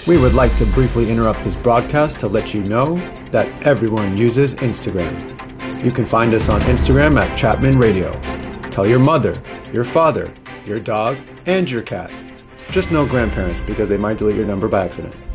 We would like to briefly interrupt this broadcast to let you know that everyone uses Instagram. You can find us on Instagram at Chapman Radio. Tell your mother, your father, your dog, and your cat. Just no grandparents because they might delete your number by accident.